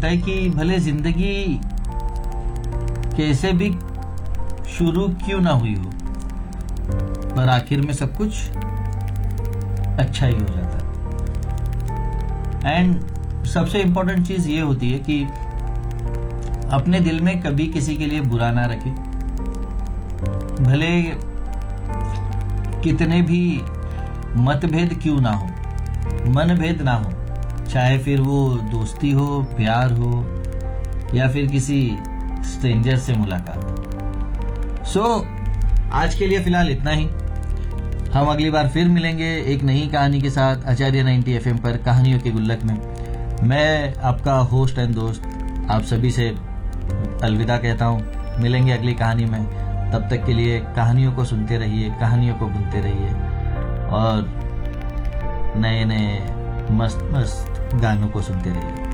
लगता है कि भले जिंदगी कैसे भी शुरू क्यों ना हुई हो, पर आखिर में सब कुछ अच्छा ही हो जाता है। एंड सबसे इंपॉर्टेंट चीज ये होती है कि अपने दिल में कभी किसी के लिए बुरा ना रखे, भले कितने भी मतभेद क्यों ना हो, मनभेद ना हो, चाहे फिर वो दोस्ती हो, प्यार हो, या फिर किसी स्ट्रेंजर से मुलाकात। आज के लिए फिलहाल इतना ही। हम अगली बार फिर मिलेंगे एक नई कहानी के साथ आचार्य 90 FM पर, कहानियों के गुल्लक में। मैं आपका होस्ट एंड दोस्त आप सभी से अलविदा कहता हूँ। मिलेंगे अगली कहानी में, तब तक के लिए कहानियों को सुनते रहिए, कहानियों को बुनते रहिए और नए नए मस्त मस्त गानों को सुनते रहिए।